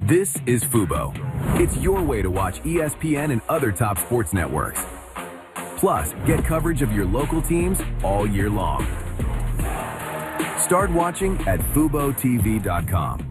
This is Fubo. It's your way to watch ESPN and other top sports networks. Plus, get coverage of your local teams all year long. Start watching at FuboTV.com.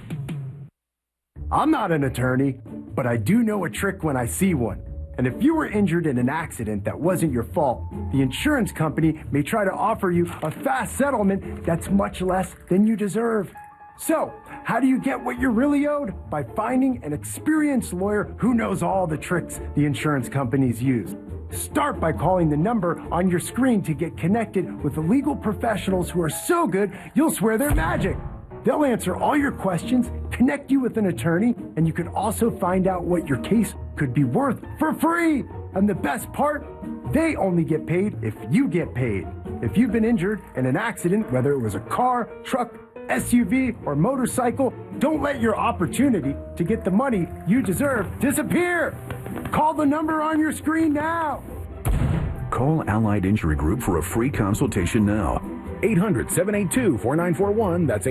I'm not an attorney, but I do know a trick when I see one. And if you were injured in an accident that wasn't your fault, the insurance company may try to offer you a fast settlement that's much less than you deserve. So, how do you get what you're really owed? By finding an experienced lawyer who knows all the tricks the insurance companies use. Start by calling the number on your screen to get connected with the legal professionals who are so good you'll swear they're magic. They'll answer all your questions, connect you with an attorney, and you can also find out what your case could be worth for free. And the best part, they only get paid if you get paid. If you've been injured in an accident, whether it was a car, truck, SUV, or motorcycle, don't let your opportunity to get the money you deserve disappear. Call the number on your screen now. Call Allied Injury Group for a free consultation now. 800-782-4941. That's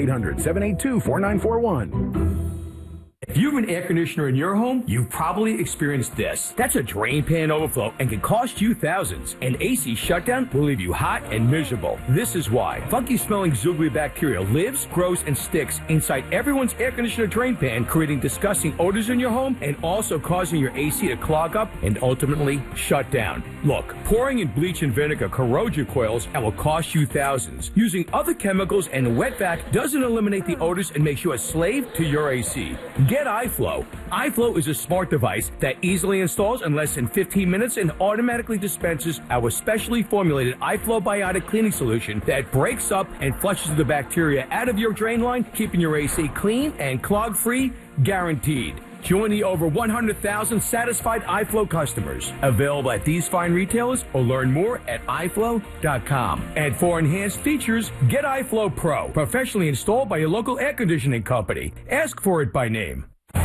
800-782-4941. If you have an air conditioner in your home, you've probably experienced this. That's a drain pan overflow and can cost you thousands. An AC shutdown will leave you hot and miserable. This is why funky-smelling Zooglea bacteria lives, grows, and sticks inside everyone's air conditioner drain pan, creating disgusting odors in your home and also causing your AC to clog up and ultimately shut down. Look, pouring in bleach and vinegar corrodes your coils and will cost you thousands. Using other chemicals and wet vac doesn't eliminate the odors and makes you a slave to your AC. Get iFlow. iFlow is a smart device that easily installs in less than 15 minutes and automatically dispenses our specially formulated iFlow Biotic cleaning solution that breaks up and flushes the bacteria out of your drain line, keeping your AC clean and clog-free, guaranteed. Join the over 100,000 satisfied iFlow customers. Available at these fine retailers or learn more at iFlow.com. And for enhanced features, get iFlow Pro, professionally installed by your local air conditioning company. Ask for it by name.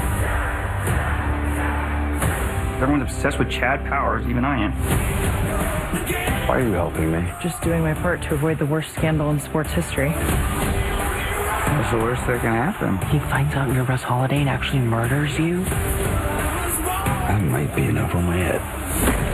Everyone's obsessed with Chad Powers, even I am. Why are you helping me? Just doing my part to avoid the worst scandal in sports history. What's the worst that can happen? He finds out you're Russ Holiday and actually murders you? That might be enough on my head.